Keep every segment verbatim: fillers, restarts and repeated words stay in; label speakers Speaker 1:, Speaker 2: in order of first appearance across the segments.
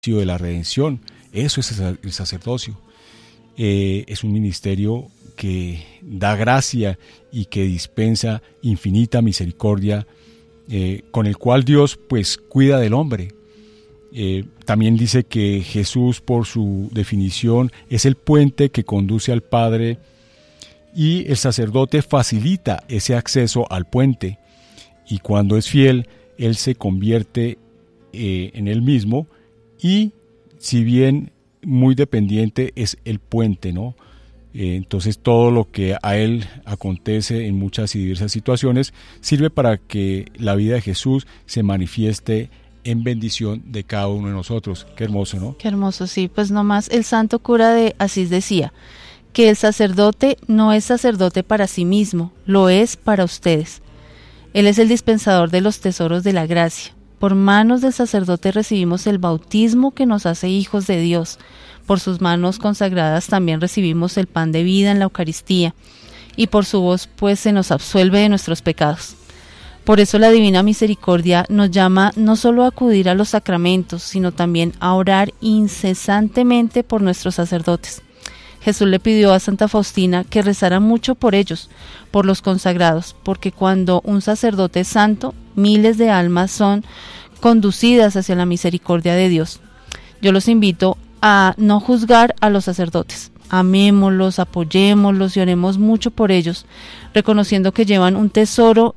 Speaker 1: de la redención. Eso es el sacerdocio. Eh, es un ministerio que da gracia y que dispensa infinita misericordia, eh, con el cual Dios pues cuida del hombre. Eh, también dice que Jesús, por su definición, es el puente que conduce al Padre, y el sacerdote facilita ese acceso al puente, y cuando es fiel, él se convierte eh, en él mismo, y si bien muy dependiente, es el puente, ¿no? Eh, entonces todo lo que a él acontece en muchas y diversas situaciones sirve para que la vida de Jesús se manifieste en bendición de cada uno de nosotros. Qué hermoso, ¿no?
Speaker 2: Qué hermoso, sí. Pues nomás el santo cura de Asís decía que el sacerdote no es sacerdote para sí mismo, lo es para ustedes. Él es el dispensador de los tesoros de la gracia. Por manos del sacerdote recibimos el bautismo que nos hace hijos de Dios. Por sus manos consagradas también recibimos el pan de vida en la Eucaristía. Y por su voz pues se nos absuelve de nuestros pecados. Por eso la Divina Misericordia nos llama no solo a acudir a los sacramentos, sino también a orar incesantemente por nuestros sacerdotes. Jesús le pidió a Santa Faustina que rezara mucho por ellos, por los consagrados, porque cuando un sacerdote es santo, miles de almas son conducidas hacia la misericordia de Dios. Yo los invito a no juzgar a los sacerdotes. Amémoslos, apoyémoslos y oremos mucho por ellos, reconociendo que llevan un tesoro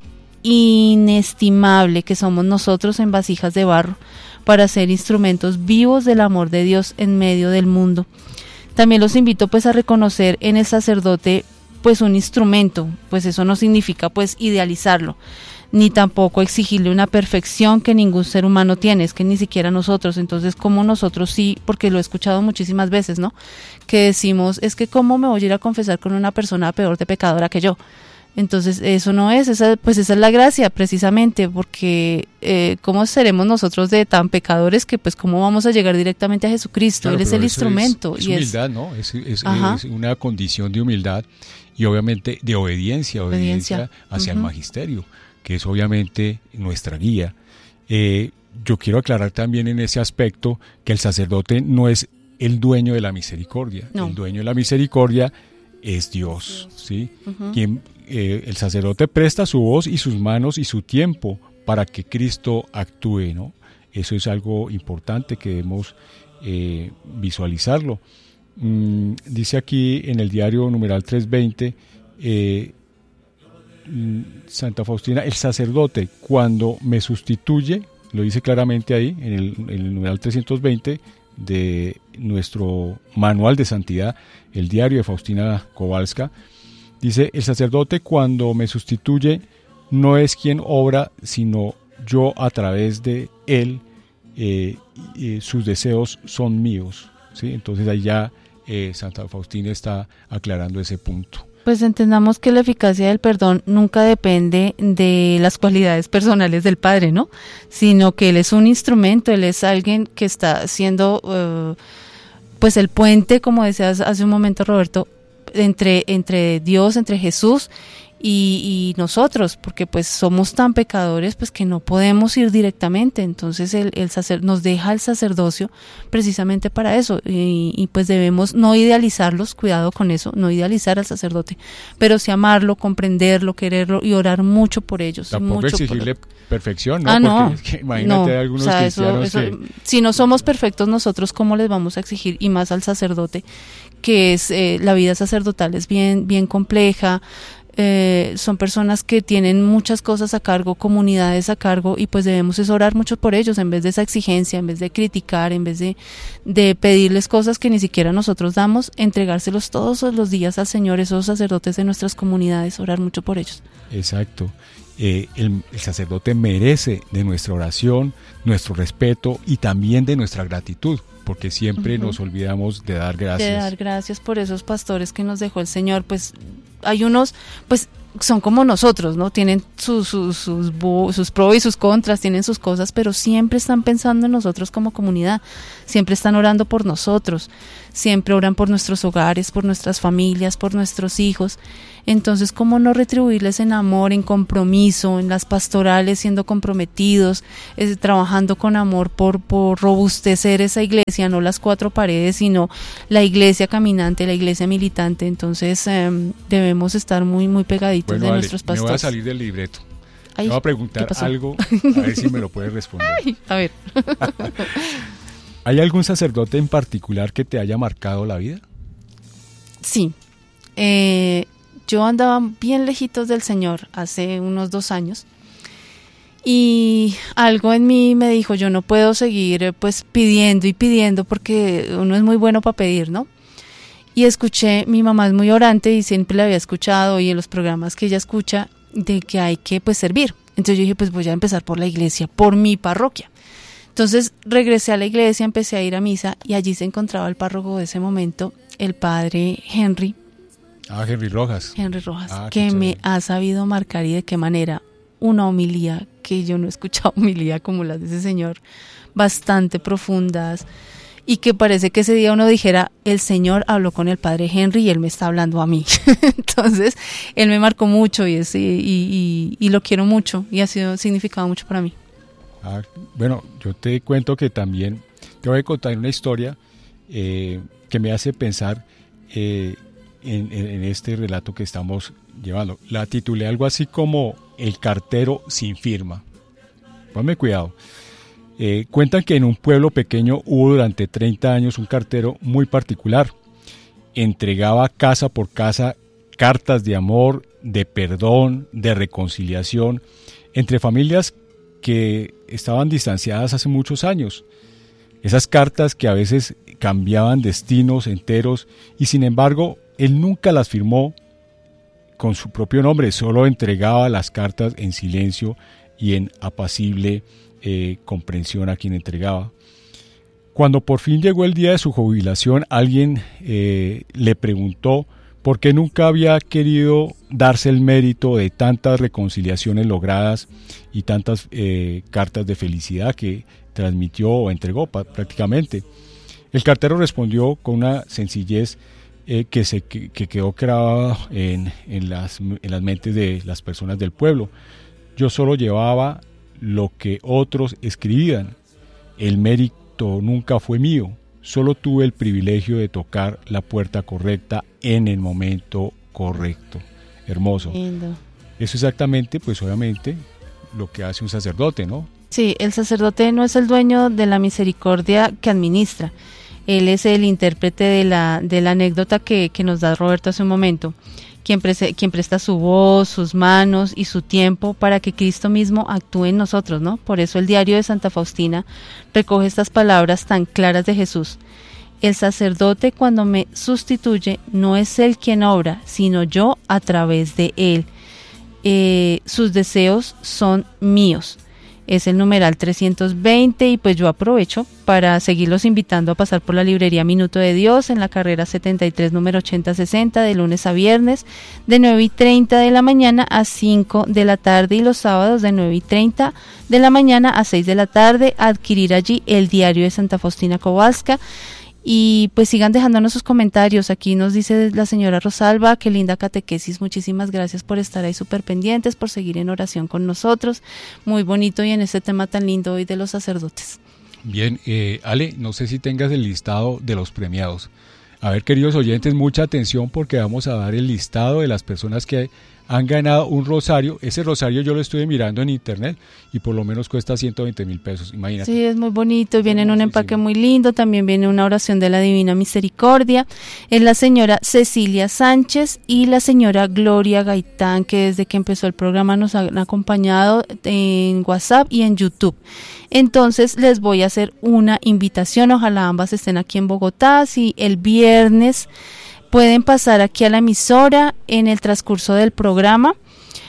Speaker 2: inestimable que somos nosotros en vasijas de barro, para ser instrumentos vivos del amor de Dios en medio del mundo. También los invito pues a reconocer en el sacerdote pues un instrumento, pues eso no significa pues idealizarlo, ni tampoco exigirle una perfección que ningún ser humano tiene, es que ni siquiera nosotros. Entonces, como nosotros sí, porque lo he escuchado muchísimas veces, ¿no? Que decimos, es que cómo me voy a ir a confesar con una persona peor de pecadora que yo. Entonces, eso no es, esa, pues esa es la gracia, precisamente, porque eh, ¿cómo seremos nosotros de tan pecadores que pues cómo vamos a llegar directamente a Jesucristo?
Speaker 1: Claro,
Speaker 2: Él es el instrumento.
Speaker 1: Es, es
Speaker 2: y
Speaker 1: humildad,
Speaker 2: es,
Speaker 1: ¿no? Es, es, es una condición de humildad y obviamente de obediencia, obediencia, obediencia. hacia uh-huh. el magisterio, que es obviamente nuestra guía. Eh, yo quiero aclarar también en ese aspecto que el sacerdote no es el dueño de la misericordia. No. El dueño de la misericordia es Dios, ¿sí? Uh-huh. Quien, eh, el sacerdote presta su voz y sus manos y su tiempo para que Cristo actúe, ¿no? Eso es algo importante que debemos eh, visualizarlo. Mm, dice aquí en el diario numeral trescientos veinte, eh, Santa Faustina, el sacerdote cuando me sustituye, lo dice claramente ahí en el, en el numeral trescientos veinte de nuestro manual de santidad, el diario de Faustina Kowalska, dice, el sacerdote cuando me sustituye no es quien obra, sino yo a través de él, eh, eh, sus deseos son míos, ¿sí? Entonces ahí ya eh, Santa Faustina está aclarando ese punto.
Speaker 2: Pues entendamos que la eficacia del perdón nunca depende de las cualidades personales del Padre, ¿no? Sino que Él es un instrumento, Él es alguien que está haciendo, uh, pues el puente, como decías hace un momento Roberto, entre, entre Dios, entre Jesús y, y nosotros, porque pues somos tan pecadores pues que no podemos ir directamente. Entonces el, el sacer, nos deja el sacerdocio precisamente para eso, y, y pues debemos no idealizarlos, cuidado con eso, no idealizar al sacerdote, pero sí amarlo, comprenderlo, quererlo y orar mucho por ellos.
Speaker 1: Tampoco
Speaker 2: mucho
Speaker 1: exigirle
Speaker 2: por...
Speaker 1: perfección, ¿no?
Speaker 2: Ah, no,
Speaker 1: porque es que imagínate
Speaker 2: no,
Speaker 1: algunos
Speaker 2: o sea,
Speaker 1: cristianos
Speaker 2: eso, eso,
Speaker 1: que...
Speaker 2: si no somos perfectos nosotros, ¿cómo les vamos a exigir? Y más al sacerdote, que es eh, la vida sacerdotal es bien, bien compleja. Eh, son personas que tienen muchas cosas a cargo, comunidades a cargo, y pues debemos es orar mucho por ellos en vez de esa exigencia, en vez de criticar, en vez de, de pedirles cosas que ni siquiera nosotros damos, entregárselos todos los días al Señor, esos sacerdotes de nuestras comunidades, orar mucho por ellos.
Speaker 1: Exacto. Eh, el, el sacerdote merece de nuestra oración, nuestro respeto y también de nuestra gratitud, porque siempre uh-huh. nos olvidamos de dar gracias.
Speaker 2: De dar gracias por esos pastores que nos dejó el Señor. Pues hay unos, pues son como nosotros, ¿no? Tienen sus, sus, sus, sus pros y sus contras, tienen sus cosas, pero siempre están pensando en nosotros como comunidad, siempre están orando por nosotros, siempre oran por nuestros hogares, por nuestras familias, por nuestros hijos. Entonces, ¿cómo no retribuirles en amor, en compromiso, en las pastorales, siendo comprometidos, eh, trabajando con amor por, por robustecer esa iglesia, no las cuatro paredes, sino la iglesia caminante, la iglesia militante? Entonces, eh, debemos estar muy, muy pegaditos
Speaker 1: bueno,
Speaker 2: de
Speaker 1: vale,
Speaker 2: nuestros pastores.
Speaker 1: Me voy a salir del libreto.
Speaker 2: Ay,
Speaker 1: me voy a preguntar algo, a ver si me lo puedes responder.
Speaker 2: Ay, a ver.
Speaker 1: ¿Hay algún sacerdote en particular que te haya marcado la vida?
Speaker 2: Sí. Eh... Yo andaba bien lejitos del Señor hace unos dos años y algo en mí me dijo, yo no puedo seguir pues pidiendo y pidiendo porque uno es muy bueno para pedir, ¿no? Y escuché, mi mamá es muy orante y siempre la había escuchado y en los programas que ella escucha de que hay que pues servir. Entonces yo dije, pues voy a empezar por la iglesia, por mi parroquia. Entonces regresé a la iglesia, empecé a ir a misa y allí se encontraba el párroco de ese momento, el padre Henry.
Speaker 1: Ah, Henry Rojas.
Speaker 2: Henry Rojas,
Speaker 1: ah,
Speaker 2: que me ha sabido marcar y de qué manera una homilía, que yo no he escuchado homilía como las de ese señor, bastante profundas, y que parece que ese día uno dijera, el Señor habló con el padre Henry y él me está hablando a mí. Entonces, él me marcó mucho y, es, y, y, y lo quiero mucho y ha sido significado mucho para mí.
Speaker 1: Ah, bueno, yo te cuento que también te voy a contar una historia eh, que me hace pensar eh, En, en este relato que estamos llevando. La titulé algo así como El cartero sin firma. Ponme cuidado. Eh, cuentan que en un pueblo pequeño hubo durante treinta años un cartero muy particular. Entregaba casa por casa cartas de amor, de perdón, de reconciliación entre familias que estaban distanciadas hace muchos años. Esas cartas que a veces cambiaban destinos enteros y sin embargo él nunca las firmó con su propio nombre, solo entregaba las cartas en silencio y en apacible eh, comprensión a quien entregaba. Cuando por fin llegó el día de su jubilación, alguien eh, le preguntó por qué nunca había querido darse el mérito de tantas reconciliaciones logradas y tantas eh, cartas de felicidad que transmitió o entregó prácticamente. El cartero respondió con una sencillez Eh, que, se, que, que quedó grabada en, en, las, en las mentes de las personas del pueblo. Yo solo llevaba lo que otros escribían. El mérito nunca fue mío. Solo tuve el privilegio de tocar la puerta correcta en el momento correcto. Hermoso.
Speaker 2: Lindo.
Speaker 1: Eso exactamente, pues obviamente, lo que hace un sacerdote, ¿no?
Speaker 2: Sí, el sacerdote no es el dueño de la misericordia que administra. Él es el intérprete de la, de la anécdota que, que nos da Roberto hace un momento, quien, prese, quien presta su voz, sus manos y su tiempo para que Cristo mismo actúe en nosotros, ¿no? Por eso el diario de Santa Faustina recoge estas palabras tan claras de Jesús. El sacerdote cuando me sustituye no es él quien obra, sino yo a través de él. Eh, sus deseos son míos. Es el numeral trescientos veinte y pues yo aprovecho para seguirlos invitando a pasar por la librería Minuto de Dios en la carrera setenta y tres, número ochenta sesenta, de lunes a viernes, de nueve y treinta de la mañana a cinco de la tarde y los sábados de nueve y treinta de la mañana a seis de la tarde, a adquirir allí el diario de Santa Faustina Kowalska. Y pues sigan dejándonos sus comentarios. Aquí nos dice la señora Rosalba, qué linda catequesis, muchísimas gracias por estar ahí súper pendientes, por seguir en oración con nosotros, muy bonito y en este tema tan lindo hoy de los sacerdotes.
Speaker 1: Bien, eh, Ale, no sé si tengas el listado de los premiados. A ver, queridos oyentes, mucha atención porque vamos a dar el listado de las personas que han ganado un rosario. Ese rosario yo lo estuve mirando en internet y por lo menos cuesta ciento veinte mil pesos, imagínate.
Speaker 2: Sí, es muy bonito, viene en un empaque muy lindo, también viene una oración de la Divina Misericordia. Es la señora Cecilia Sánchez y la señora Gloria Gaitán, que desde que empezó el programa nos han acompañado en WhatsApp y en YouTube. Entonces les voy a hacer una invitación, ojalá ambas estén aquí en Bogotá, si el viernes pueden pasar aquí a la emisora en el transcurso del programa,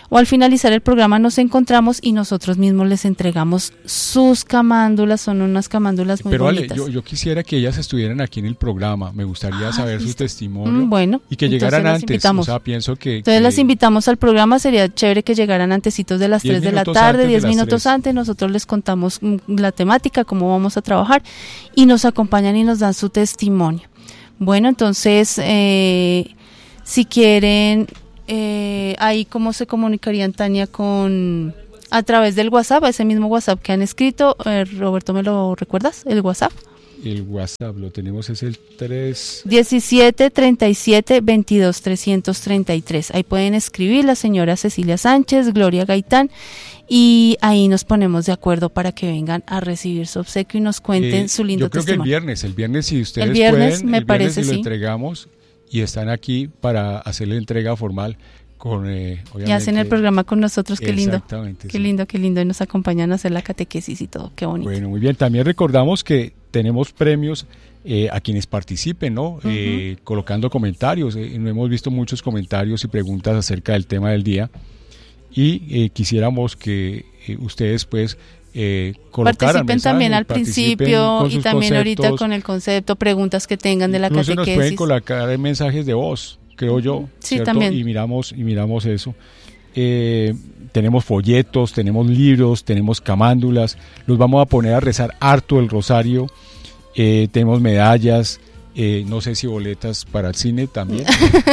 Speaker 2: o al finalizar el programa nos encontramos y nosotros mismos les entregamos sus camándulas, son unas camándulas muy
Speaker 1: Pero
Speaker 2: bonitas.
Speaker 1: Ale, yo, yo quisiera que ellas estuvieran aquí en el programa, me gustaría ah, saber listo. su testimonio
Speaker 2: mm, bueno,
Speaker 1: y que llegaran antes, o sea, pienso que...
Speaker 2: Entonces
Speaker 1: que...
Speaker 2: las invitamos al programa, sería chévere que llegaran antecitos de las tres de la tarde, diez minutos tres. Antes, nosotros les contamos la temática, cómo vamos a trabajar y nos acompañan y nos dan su testimonio. Bueno, entonces, eh, si quieren... Eh, ahí cómo se comunicarían, Tania, con a través del WhatsApp, ese mismo WhatsApp que han escrito. eh, Roberto, ¿me lo recuerdas? El WhatsApp.
Speaker 1: El WhatsApp lo tenemos, es el tres
Speaker 2: diecisiete treinta y siete veintidós trescientos treinta y tres. Ahí pueden escribir la señora Cecilia Sánchez, Gloria Gaitán, y ahí nos ponemos de acuerdo para que vengan a recibir su obsequio y nos cuenten eh, su lindo testimonio.
Speaker 1: Yo creo
Speaker 2: testimonio.
Speaker 1: que el viernes, el viernes si ustedes
Speaker 2: el viernes,
Speaker 1: pueden,
Speaker 2: me
Speaker 1: el
Speaker 2: parece,
Speaker 1: viernes si
Speaker 2: sí.
Speaker 1: lo entregamos y están aquí para hacer la entrega formal con eh,
Speaker 2: y hacen el programa con nosotros, qué lindo.
Speaker 1: Exactamente.
Speaker 2: Qué
Speaker 1: sí.
Speaker 2: lindo, qué lindo, y nos acompañan a hacer la catequesis y todo, qué bonito.
Speaker 1: Bueno, muy bien, también recordamos que tenemos premios eh, a quienes participen, ¿no? Uh-huh. Eh, colocando comentarios, eh, no hemos visto muchos comentarios y preguntas acerca del tema del día y eh, quisiéramos que eh, ustedes pues Eh,
Speaker 2: participen
Speaker 1: mensaje,
Speaker 2: también al principio y también conceptos. Ahorita con el concepto, preguntas que tengan de la
Speaker 1: Incluso
Speaker 2: catequesis.
Speaker 1: Nos pueden colocar mensajes de voz, creo yo,
Speaker 2: sí,
Speaker 1: ¿cierto?
Speaker 2: también.
Speaker 1: Y miramos, y miramos eso. Eh, tenemos folletos, tenemos libros, tenemos camándulas, los vamos a poner a rezar harto el rosario, eh, tenemos medallas, eh, no sé si boletas para el cine también.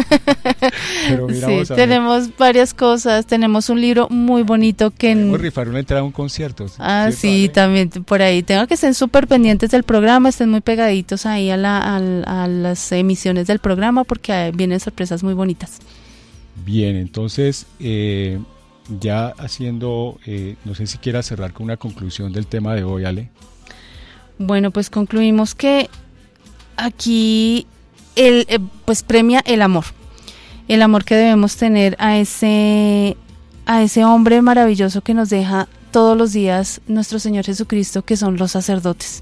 Speaker 1: Pero mira,
Speaker 2: sí, tenemos ver. varias cosas, tenemos un libro muy bonito que...
Speaker 1: Podemos rifar una entrada a un concierto.
Speaker 2: Ah, sí, vale. También por ahí, tengo que estén súper pendientes del programa, estén muy pegaditos ahí a, la, a, a las emisiones del programa porque vienen sorpresas muy bonitas.
Speaker 1: Bien, entonces, eh, ya haciendo, eh, no sé si quieras cerrar con una conclusión del tema de hoy, Ale.
Speaker 2: Bueno, pues concluimos que aquí el, eh, pues premia el amor, el amor que debemos tener a ese, a ese hombre maravilloso que nos deja todos los días nuestro Señor Jesucristo, que son los sacerdotes.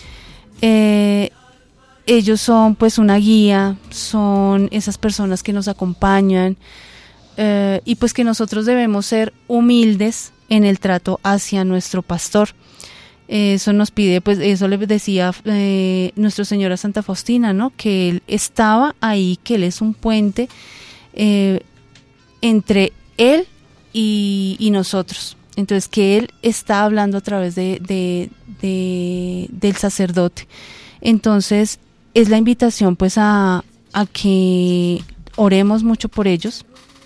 Speaker 2: Eh, ellos son pues una guía, son esas personas que nos acompañan eh, y pues que nosotros debemos ser humildes en el trato hacia nuestro pastor. Eso nos pide, pues eso le decía eh, nuestro Señor a Santa Faustina, ¿no? Que Él estaba ahí, que Él es un puente eh, entre Él y, y nosotros. Entonces que Él está hablando a través de, de, de del sacerdote. Entonces es la invitación pues a, a que oremos mucho por ellos,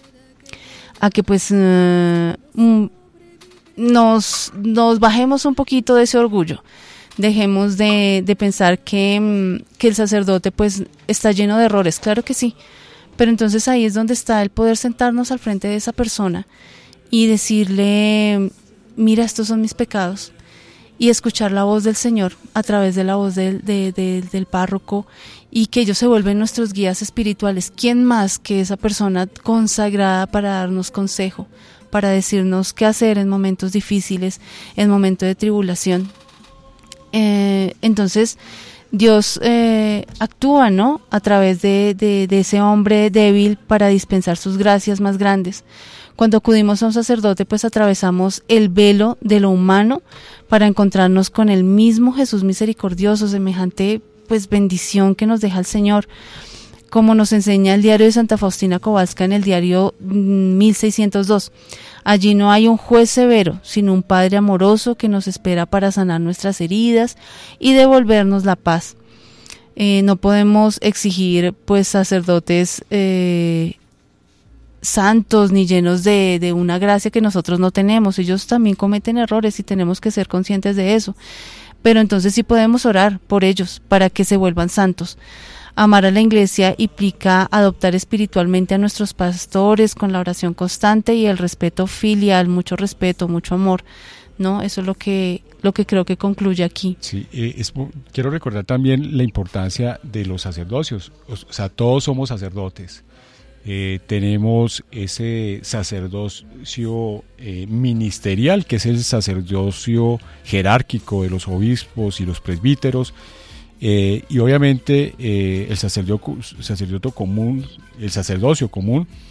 Speaker 2: a que pues uh, un, Nos, nos bajemos un poquito de ese orgullo, dejemos de, de pensar que, que el sacerdote pues está lleno de errores, claro que sí, pero entonces ahí es donde está el poder sentarnos al frente de esa persona y decirle, mira, estos son mis pecados, y escuchar la voz del Señor a través de la voz del, de, de, del párroco, y que ellos se vuelven nuestros guías espirituales. ¿Quién más que esa persona consagrada para darnos consejo, para decirnos qué hacer en momentos difíciles, en momentos de tribulación? Eh, entonces Dios eh, actúa, ¿no?, a través de, de, de ese hombre débil para dispensar sus gracias más grandes. Cuando acudimos a un sacerdote, pues atravesamos el velo de lo humano para encontrarnos con el mismo Jesús misericordioso, semejante pues bendición que nos deja el Señor. Como nos enseña el diario de Santa Faustina Kowalska en el diario mil seiscientos dos. Allí no hay un juez severo, sino un Padre amoroso que nos espera para sanar nuestras heridas y devolvernos la paz. Eh, no podemos exigir pues sacerdotes eh, santos ni llenos de, de una gracia que nosotros no tenemos. Ellos también cometen errores y tenemos que ser conscientes de eso. Pero entonces sí podemos orar por ellos para que se vuelvan santos. Amar a la iglesia implica adoptar espiritualmente a nuestros pastores con la oración constante y el respeto filial, mucho respeto, mucho amor, ¿no? Eso es lo que lo que creo que concluye aquí.
Speaker 1: Sí, eh, es, quiero recordar también la importancia de los sacerdocios. O sea, todos somos sacerdotes. Eh, tenemos ese sacerdocio eh, ministerial, que es el sacerdocio jerárquico de los obispos y los presbíteros. Eh, y obviamente eh, el sacerdocio, sacerdocio común, el sacerdocio común,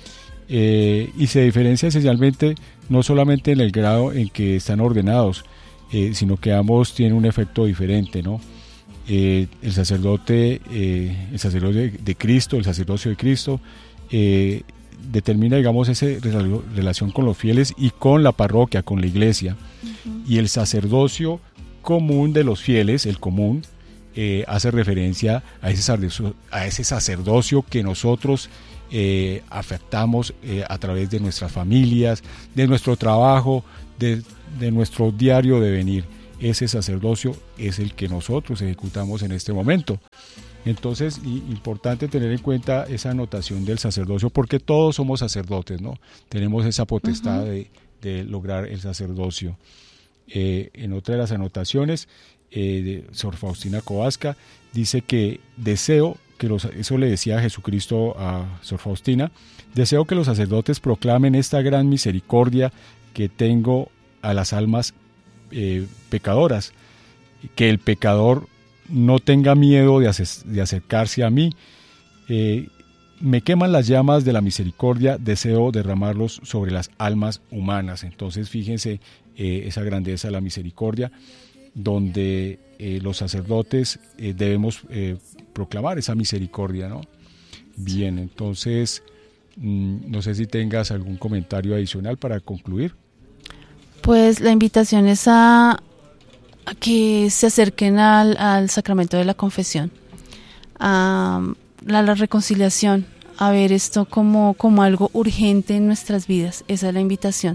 Speaker 1: eh, y se diferencia esencialmente no solamente en el grado en que están ordenados, eh, sino que ambos tienen un efecto diferente, ¿no? Eh, el sacerdote, eh, el sacerdote de Cristo, el sacerdocio de Cristo, eh, determina, digamos, esa relación con los fieles y con la parroquia, con la iglesia. Uh-huh. Y el sacerdocio común de los fieles, el común, eh, hace referencia a ese sacerdocio, a ese sacerdocio que nosotros eh, afectamos eh, a través de nuestras familias, de nuestro trabajo, de, de nuestro diario devenir. Ese sacerdocio es el que nosotros ejecutamos en este momento. Entonces, y, importante tener en cuenta esa anotación del sacerdocio, porque todos somos sacerdotes, ¿no? Tenemos esa potestad uh-huh. de, de lograr el sacerdocio. Eh, en otra de las anotaciones, eh, de Sor Faustina Kowalska, dice que deseo, que los, eso le decía Jesucristo a Sor Faustina, deseo que los sacerdotes proclamen esta gran misericordia que tengo a las almas eh, pecadoras, que el pecador no tenga miedo de, ace- de acercarse a mí. Eh, me queman las llamas de la misericordia, deseo derramarlos sobre las almas humanas. Entonces, fíjense eh, esa grandeza de la misericordia, donde eh, los sacerdotes eh, debemos eh, proclamar esa misericordia, ¿no? Bien, entonces, mmm, no sé si tengas algún comentario adicional para concluir.
Speaker 2: Pues la invitación es a, a que se acerquen al, al sacramento de la confesión, a, a la reconciliación, a ver esto como, como algo urgente en nuestras vidas. Esa es la invitación.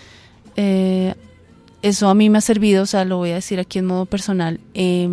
Speaker 2: Eh, eso a mí me ha servido, o sea, lo voy a decir aquí en modo personal, eh,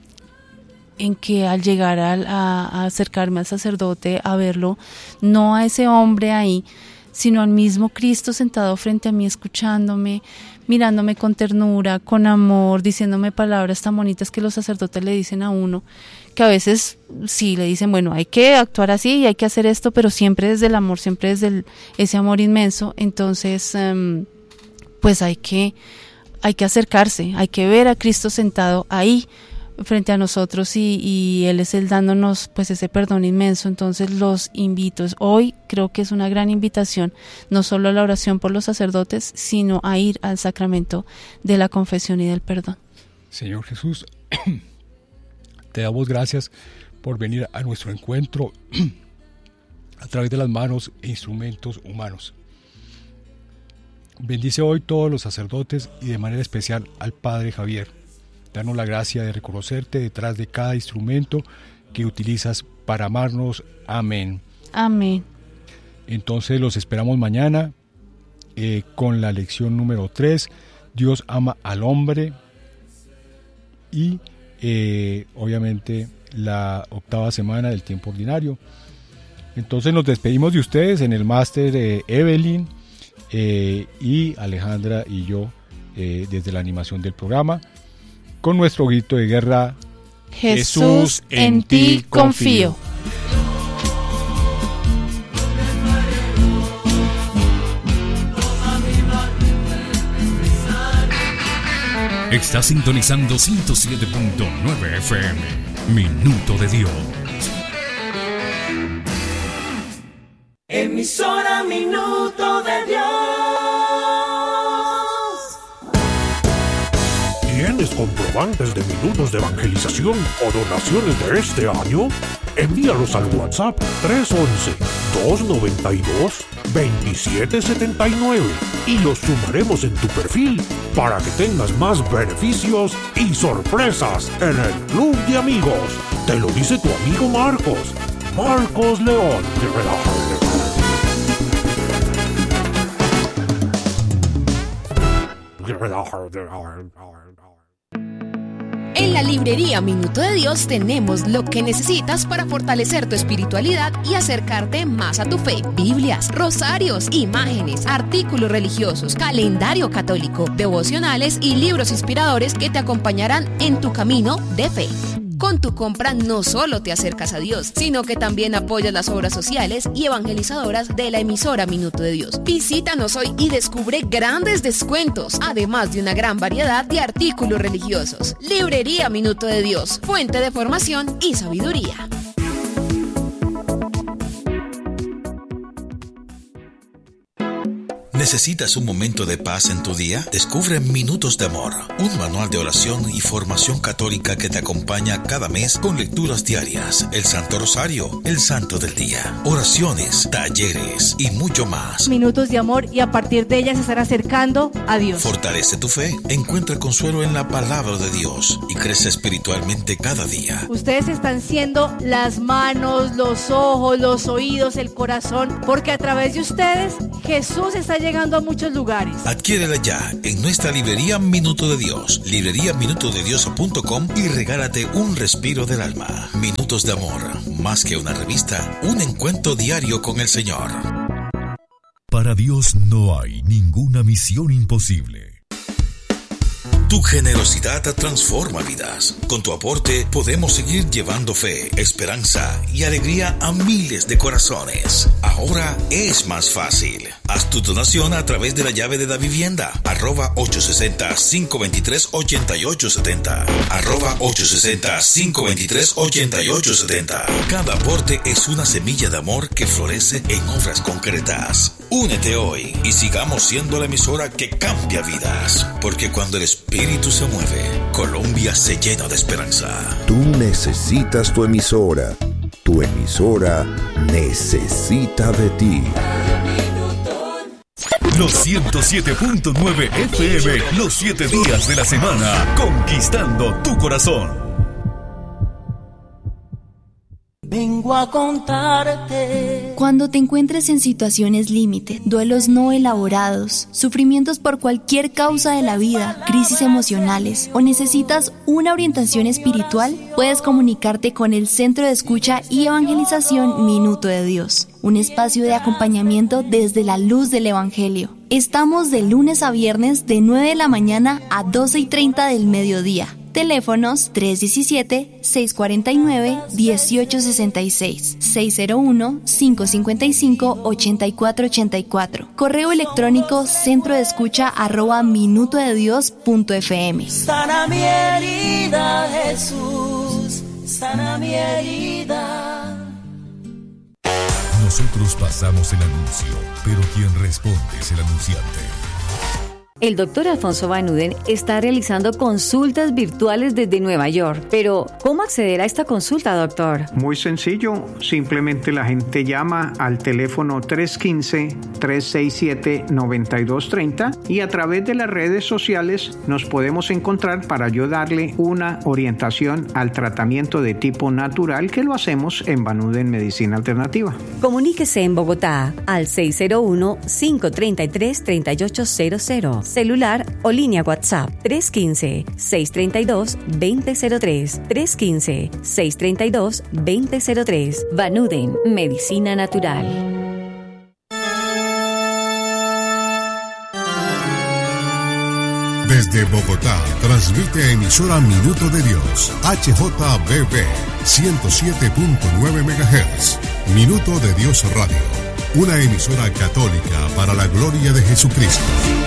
Speaker 2: en que al llegar a, a, a acercarme al sacerdote, a verlo, no a ese hombre ahí, sino al mismo Cristo sentado frente a mí, escuchándome, mirándome con ternura, con amor, diciéndome palabras tan bonitas que los sacerdotes le dicen a uno, que a veces sí le dicen, bueno, hay que actuar así y hay que hacer esto, pero siempre desde el amor, siempre desde el, ese amor inmenso. Entonces, um, pues hay que, hay que acercarse, hay que ver a Cristo sentado ahí frente a nosotros y, y Él es el dándonos pues ese perdón inmenso. Entonces los invito, hoy creo que es una gran invitación, no solo a la oración por los sacerdotes, sino a ir al sacramento de la confesión y del perdón.
Speaker 1: Señor Jesús, te damos gracias por venir a nuestro encuentro a través de las manos e instrumentos humanos. Bendice hoy todos los sacerdotes y de manera especial al Padre Javier. Danos la gracia de reconocerte detrás de cada instrumento que utilizas para amarnos. Amén.
Speaker 2: Amén.
Speaker 1: Entonces los esperamos mañana eh, con la lección número tres. Dios ama al hombre. Y eh, obviamente la octava semana del tiempo ordinario. Entonces nos despedimos de ustedes en el máster eh, Evelyn eh, y Alejandra y yo eh, desde la animación del programa, con nuestro grito de guerra:
Speaker 2: Jesús, en ti confío.
Speaker 3: Está sintonizando ciento siete punto nueve F M, Minuto de Dios.
Speaker 4: Emisora Minuto de Dios.
Speaker 5: ¿Tienes comprobantes de minutos de evangelización o donaciones de este año? Envíalos al WhatsApp tres once, dos noventa y dos, veintisiete setenta y nueve y los sumaremos en tu perfil para que tengas más beneficios y sorpresas en el Club de Amigos. Te lo dice tu amigo Marcos. Marcos León.
Speaker 6: En la librería Minuto de Dios tenemos lo que necesitas para fortalecer tu espiritualidad y acercarte más a tu fe. Biblias, rosarios, imágenes, artículos religiosos, calendario católico, devocionales y libros inspiradores que te acompañarán en tu camino de fe. Con tu compra no solo te acercas a Dios, sino que también apoyas las obras sociales y evangelizadoras de la emisora Minuto de Dios. Visítanos hoy y descubre grandes descuentos, además de una gran variedad de artículos religiosos. Librería Minuto de Dios, fuente de formación y sabiduría.
Speaker 7: ¿Necesitas un momento de paz en tu día? Descubre Minutos de Amor, un manual de oración y formación católica que te acompaña cada mes con lecturas diarias, el Santo Rosario, el Santo del Día, oraciones, talleres y mucho más.
Speaker 8: Minutos de amor, y a partir de ellas se estará acercando a Dios.
Speaker 7: Fortalece tu fe, encuentra consuelo en la palabra de Dios y crece espiritualmente cada día.
Speaker 8: Ustedes están siendo las manos, los ojos, los oídos, el corazón, porque a través de ustedes Jesús está llegando a muchos lugares.
Speaker 7: Adquiérela ya en nuestra librería Minuto de Dios, librería minuto de dios punto com, y regálate un respiro del alma. Minutos de Amor, más que una revista, un encuentro diario con el Señor.
Speaker 3: Para Dios no hay ninguna misión imposible.
Speaker 7: Tu generosidad transforma vidas. Con tu aporte podemos seguir llevando fe, esperanza y alegría a miles de corazones. Ahora es más fácil. Haz tu donación a través de la llave de la vivienda. Arroba ocho seis cero, cinco dos tres, ocho ocho siete cero. Arroba ocho seis cero, cinco dos tres, ocho ocho siete cero. Cada aporte es una semilla de amor que florece en obras concretas. Únete hoy y sigamos siendo la emisora que cambia vidas. Porque cuando el Espíritu se mueve, Colombia se llena de esperanza.
Speaker 9: Tú necesitas tu emisora. Tu emisora necesita de ti.
Speaker 3: Los ciento siete punto nueve F M, los siete días de la semana, conquistando tu corazón.
Speaker 4: Vengo a contarte.
Speaker 10: Cuando te encuentres en situaciones límite, duelos no elaborados, sufrimientos por cualquier causa de la vida, crisis emocionales o necesitas una orientación espiritual, puedes comunicarte con el Centro de Escucha y Evangelización Minuto de Dios, un espacio de acompañamiento desde la luz del Evangelio. Estamos de lunes a viernes de nueve de la mañana a doce y treinta del mediodía. Teléfonos tres uno siete, seis cuatro nueve, uno ocho seis seis, seis cero uno, cinco cinco cinco, ocho cuatro ocho cuatro. Correo electrónico centro de escucha arroba minuto de dios punto f m.
Speaker 4: Sana mi herida, Jesús, sana mi herida.
Speaker 3: Nosotros pasamos el anuncio, pero quien responde es el anunciante.
Speaker 11: El doctor Alfonso Van Uden está realizando consultas virtuales desde Nueva York. Pero, ¿cómo acceder a esta consulta, doctor?
Speaker 12: Muy sencillo. Simplemente la gente llama al teléfono tres uno cinco, tres seis siete, nueve dos tres cero y a través de las redes sociales nos podemos encontrar para yo darle una orientación al tratamiento de tipo natural que lo hacemos en Van Uden Medicina Alternativa.
Speaker 11: Comuníquese en Bogotá al seis cero uno, cinco tres tres, tres ocho cero cero. Celular o línea WhatsApp tres uno cinco, seis tres dos, dos cero cero tres, tres uno cinco, seis tres dos, dos cero cero tres. Van Uden, Medicina Natural.
Speaker 3: Desde Bogotá, transmite emisora Minuto de Dios, H J B B, ciento siete punto nueve megahertz. Minuto de Dios Radio, una emisora católica para la gloria de Jesucristo.